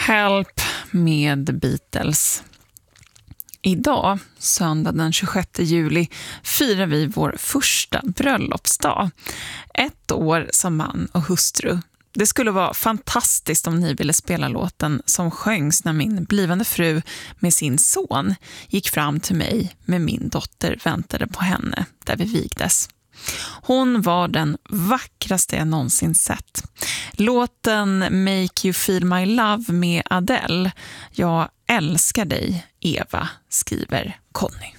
Help med Beatles. Idag, söndag den 26 juli, firar vi vår första bröllopsdag. 1 år som man och hustru. Det skulle vara fantastiskt om ni ville spela låten som sjöngs när min blivande fru med sin son gick fram till mig med min dotter väntade på henne där vi vigdes. Hon var den vackraste jag någonsin sett. Låten Make You Feel My Love med Adele. Jag älskar dig, Eva, skriver Conny.